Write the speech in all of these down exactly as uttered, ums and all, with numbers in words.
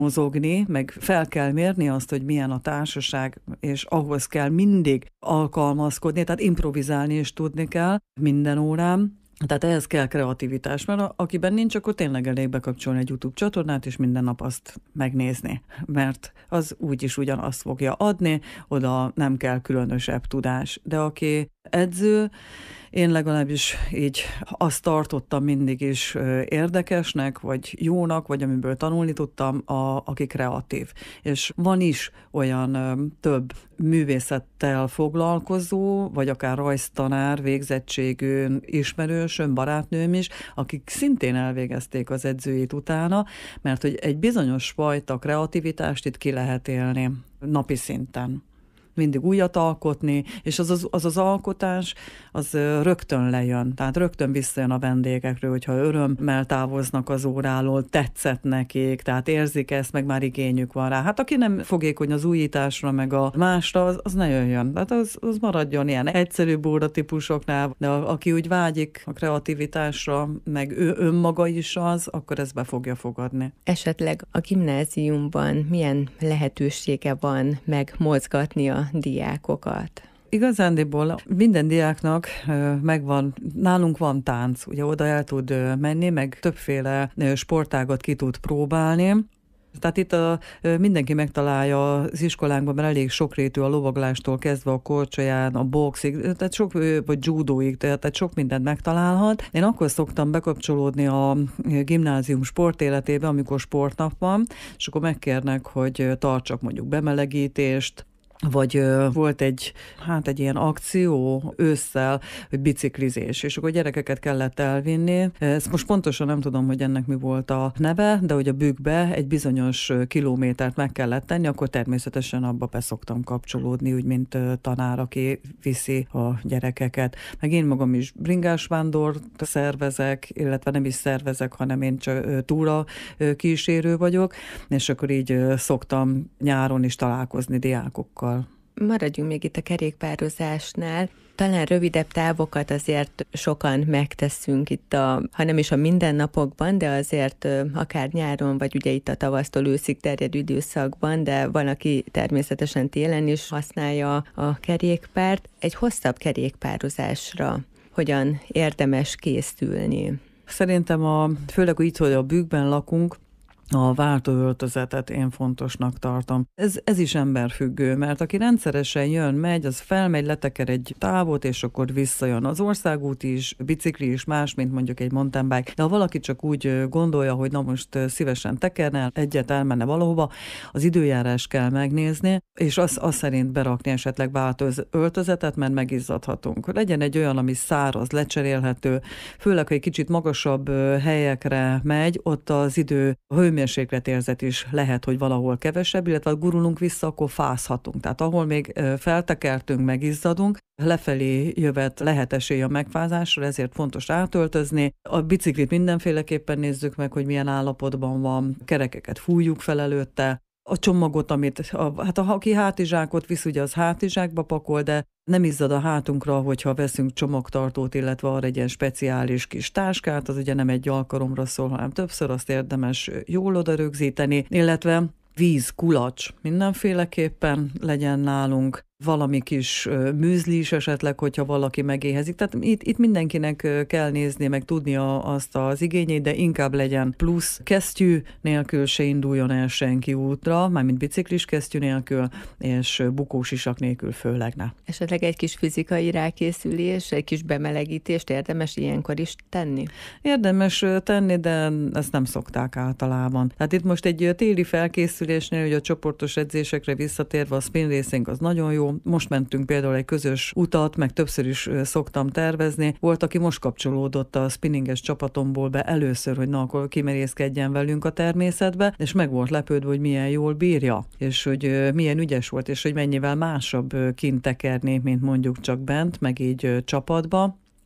mozogni, meg fel kell mérni azt, hogy milyen a társaság, és ahhoz kell mindig alkalmazkodni, tehát improvizálni is tudni kell minden órán. Tehát ehhez kell kreativitás, mert akiben nincs, akkor tényleg elég bekapcsolni egy YouTube csatornát, és minden nap azt megnézni, mert az úgyis ugyanazt fogja adni, oda nem kell különösebb tudás. De aki edző, én legalábbis így azt tartottam mindig is érdekesnek, vagy jónak, vagy amiből tanulni tudtam, a, aki kreatív. És van is olyan több művészettel foglalkozó, vagy akár rajztanár, végzettségű ismerősöm, barátnőm is, akik szintén elvégezték az edzőit utána, mert hogy egy bizonyos fajta kreativitást itt ki lehet élni napi szinten. Mindig újat alkotni, és az az, az az alkotás, az rögtön lejön, tehát rögtön visszajön a vendégekről, hogyha örömmel távoznak az óráról, tetszett nekik, tehát érzik ezt, meg már igényük van rá. Hát aki nem fogékony az újításra, meg a másra, az, az ne jöjjön. Tehát az, az maradjon ilyen egyszerűbb óra típusoknál, de a, aki úgy vágyik a kreativitásra, meg ő önmaga is az, akkor ezt be fogja fogadni. Esetleg a gimnáziumban milyen lehetősége van megmozgatni a diákokat? Igazándiból minden diáknak megvan, nálunk van tánc, ugye oda el tud menni, meg többféle sportágat ki tud próbálni. Tehát itt a, mindenki megtalálja az iskolánkban, mert elég sokrétű a lovaglástól kezdve a korcsolyán, a boxig, tehát sok, vagy judóig, tehát sok mindent megtalálhat. Én akkor szoktam bekapcsolódni a gimnázium sportéletébe, amikor sportnap van, és akkor megkérnek, hogy tartsak mondjuk bemelegítést, vagy volt egy, hát egy ilyen akció ősszel, hogy biciklizés, és akkor gyerekeket kellett elvinni. Ezt most pontosan nem tudom, hogy ennek mi volt a neve, de hogy a bükkbe egy bizonyos kilométert meg kellett tenni, akkor természetesen abba be szoktam kapcsolódni, úgy mint tanár, aki viszi a gyerekeket. Meg én magam is bringásvándort szervezek, illetve nem is szervezek, hanem én csak túra kísérő vagyok, és akkor így szoktam nyáron is találkozni diákokkal. Maradjunk még itt a kerékpározásnál. Talán rövidebb távokat azért sokan megteszünk itt, a, ha nem is a mindennapokban, de azért akár nyáron, vagy ugye itt a tavasztól őszig terjedő időszakban, de van, aki természetesen télen is használja a kerékpárt. Egy hosszabb kerékpározásra hogyan érdemes készülni? Szerintem a, főleg itt, hogy a bükkben lakunk, a váltóöltözetet én fontosnak tartom. Ez, ez is emberfüggő, mert aki rendszeresen jön, megy, az felmegy, leteker egy távot, és akkor visszajön. Az országút is, bicikli is más, mint mondjuk egy mountain bike. De ha valaki csak úgy gondolja, hogy na most szívesen tekerne, egyet elmenne valahova, az időjárás kell megnézni, és az, az szerint berakni esetleg váltóöltözetet, mert megizzadhatunk. Legyen egy olyan, ami száraz, lecserélhető, főleg, ha egy kicsit magasabb helyekre megy, ott az idő, a hőmérsékletérzet is lehet, hogy valahol kevesebb, illetve ha gurulunk vissza, akkor fázhatunk. Tehát ahol még feltekertünk, megizzadunk, lefelé jövet lehet esély a megfázásra, ezért fontos átöltözni. A biciklit mindenféleképpen nézzük meg, hogy milyen állapotban van, kerekeket fújjuk fel előtte, a csomagot, amit, a, hát a, aki hátizsákot visz, ugye az hátizsákba pakol, de nem izzad a hátunkra, hogyha veszünk csomagtartót, illetve arra egy ilyen speciális kis táskát, az ugye nem egy alkalomra szól, hanem többször, azt érdemes jól oda rögzíteni, illetve víz, kulacs mindenféleképpen legyen nálunk, valami kis műzli is esetleg, hogyha valaki megéhezik. Tehát itt, itt mindenkinek kell nézni, meg tudnia azt az igényét, de inkább legyen plusz kesztyű nélkül se induljon el senki útra, mármint biciklis kesztyű nélkül, és bukós isak nélkül főleg ne. Esetleg egy kis fizikai rákészülés, egy kis bemelegítést érdemes ilyenkor is tenni? Érdemes tenni, de ezt nem szokták általában. Tehát itt most egy téli felkészülésnél, hogy a csoportos edzésekre visszatérve, a spin racing az nagyon jó. Most mentünk például egy közös utat, meg többször is szoktam tervezni. Volt, aki most kapcsolódott a spinninges csapatomból be először, hogy na, akkor kimerészkedjen velünk a természetbe, és meg volt lepődve, hogy milyen jól bírja, és hogy milyen ügyes volt, és hogy mennyivel másabb kint tekerni, mint mondjuk csak bent, meg így csapatba.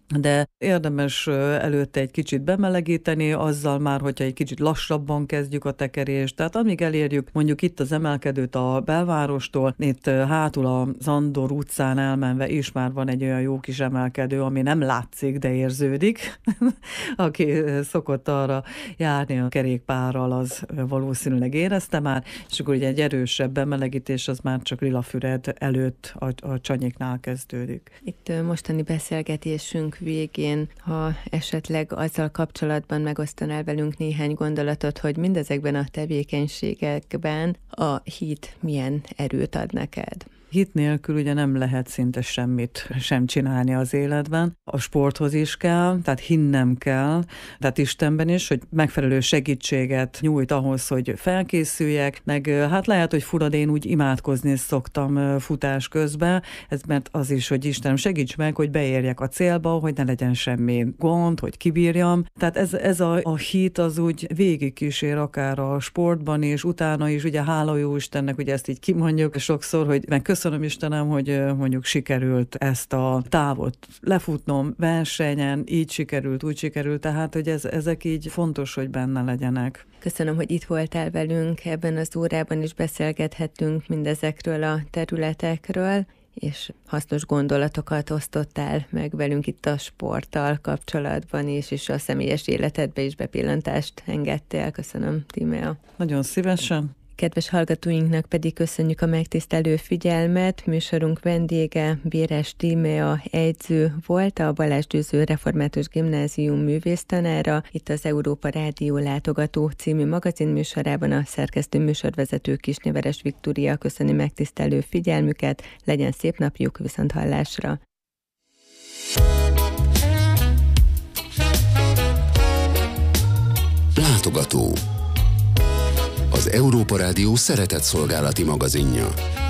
de érdemes előtte egy kicsit bemelegíteni, azzal már, hogyha egy kicsit lassabban kezdjük a tekerést, tehát amíg elérjük mondjuk itt az emelkedőt a belvárostól, itt hátul az Andor utcán elmenve is már van egy olyan jó kis emelkedő, ami nem látszik, de érződik. Aki szokott arra járni a kerékpárral, az valószínűleg érezte már, és akkor ugye egy erősebb bemelegítés az már csak Lilafüred előtt a, a Csanyiknál kezdődik. Itt mostani beszélgetésünk végén, ha esetleg azzal kapcsolatban megosztanál velünk néhány gondolatot, hogy mindezekben a tevékenységekben a hit milyen erőt ad neked? Hit nélkül ugye nem lehet szinte semmit sem csinálni az életben. A sporthoz is kell, tehát hinnem kell, tehát Istenben is, hogy megfelelő segítséget nyújt ahhoz, hogy felkészüljek, meg hát lehet, hogy fura, de én úgy imádkozni szoktam futás közben, ez mert az is, hogy Istenem segíts meg, hogy beérjek a célba, hogy ne legyen semmi gond, hogy kibírjam. Tehát ez, ez a, a hit az úgy végigkísér akár a sportban is, utána is, ugye hála jó Istennek, ugye ezt így kimondjuk sokszor, hogy meg köszönöm Istenem, hogy mondjuk sikerült ezt a távot lefutnom versenyen, így sikerült, úgy sikerült, tehát hogy ez, ezek így fontos, hogy benne legyenek. Köszönöm, hogy itt voltál velünk, ebben az órában is beszélgethettünk mindezekről a területekről, és hasznos gondolatokat osztottál meg velünk itt a sporttal kapcsolatban is, és a személyes életedbe is bepillantást engedtél. Köszönöm, Tímea. Nagyon szívesen. Kedves hallgatóinknak pedig köszönjük a megtisztelő figyelmet. Műsorunk vendége Béres Tímea edző volt, a Balázs Győző Református Gimnázium művésztanára. Itt az Európa Rádió Látogató című magazin műsorában a szerkesztő műsorvezető Kisnéveres Viktória köszöni megtisztelő figyelmüket. Legyen szép napjuk, viszont hallásra! Látogató. Az Európa Rádió szeretett szolgálati magazinja.